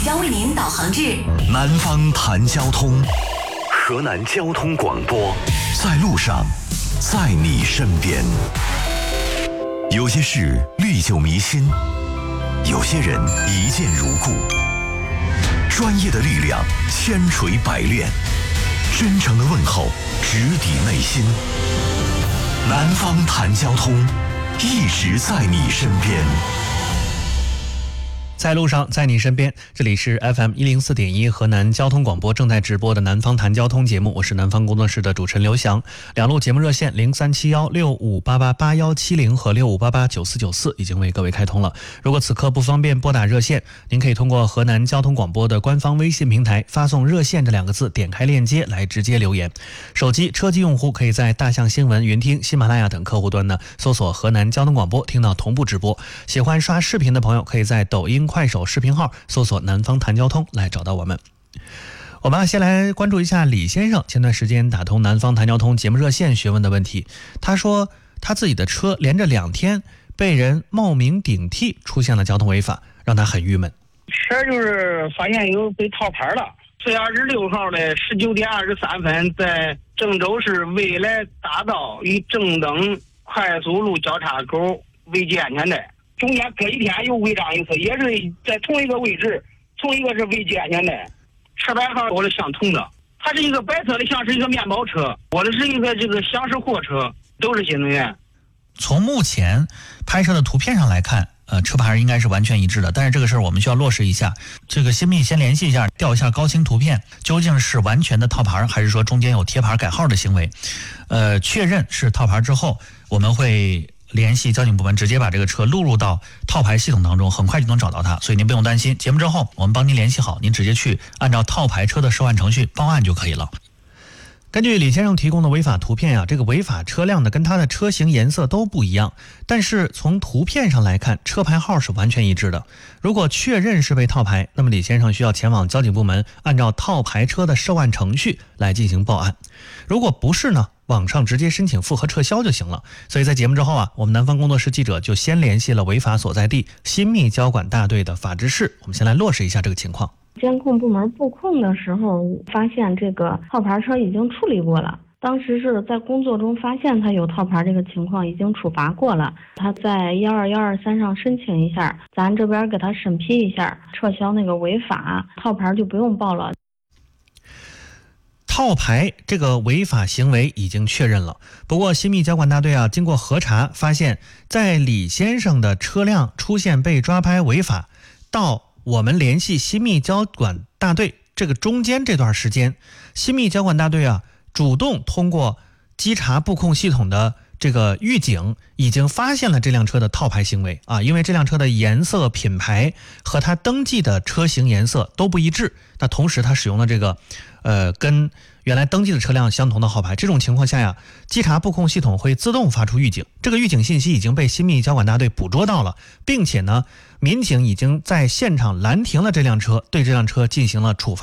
将为您导航至南方谈交通，河南交通广播，在路上，在你身边。有些事历久弥新，有些人一见如故。专业的力量千锤百炼，真诚的问候直抵内心。南方谈交通，一直在你身边。 在路上，在你身边，这里是 FM104.1 河南交通广播正在直播的南方谈交通节目，我是南方工作室的主持人刘翔。两路节目热线037165888170和65889494已经为各位开通了。如果此刻不方便拨打热线，您可以通过河南交通广播的官方微信平台发送热线这两个字，点开链接来直接留言。手机车机用户可以在大象新闻、云听、喜马拉雅等客户端呢搜索河南交通广播，听到同步直播。喜欢刷视频的朋友可以在抖音、快手视频号搜索南方谈交通来找到我们。我们先来关注一下李先生前段时间打通南方谈交通节目热线询问的问题。他说他自己的车连着2天被人冒名顶替，出现了交通违法，让他很郁闷。 车就是发现有被套牌了。4月26号的19点23分，在郑州市未来大道与正等快速路交叉口违纪安全带，中间隔一天又违章一次，也是在同一个位置，同一个是违纪安全带，车牌号我是相同的。它是一个白色的，像是一个面包车，我的是一个这个厢式货车，都是新能源。 从目前拍摄的图片上来看，车牌应该是完全一致的，但是这个事儿我们需要落实一下。这个新密先联系一下，调一下高清图片，究竟是完全的套牌，还是说中间有贴牌改号的行为？确认是套牌之后，我们会联系交警部门，直接把这个车录入到套牌系统当中，很快就能找到它，所以您不用担心。节目之后我们帮您联系好，您直接去按照套牌车的收案程序报案就可以了。 根据李先生提供的违法图片啊，这个违法车辆呢跟它的车型颜色都不一样，但是从图片上来看，车牌号是完全一致的。如果确认是被套牌，那么李先生需要前往交警部门，按照套牌车的收案程序来进行报案。如果不是呢，网上直接申请复核撤销就行了。所以在节目之后啊，我们南方工作室记者就先联系了违法所在地新密交管大队的法制室，我们先来落实一下这个情况。 监控部门布控的时候发现这个套牌车已经处理过了，当时是在工作中发现他有套牌这个情况，已经处罚过了，他在12123上申请一下，咱这边给他审批一下，撤销那个违法，套牌就不用报了。 套牌这个违法行为已经确认了，不过新密交管大队啊，经过核查发现，在李先生的车辆出现被抓拍违法到我们联系新密交管大队这个中间这段时间，新密交管大队啊主动通过稽查布控系统的这个预警，已经发现了这辆车的套牌行为啊，因为这辆车的颜色品牌和它登记的车型颜色都不一致，那同时它使用了这个跟原来登记的车辆相同的号牌，这种情况下呀，稽查布控系统会自动发出预警，这个预警信息已经被新密交管大队捕捉到了，并且呢，民警已经在现场拦停了这辆车，对这辆车进行了处罚。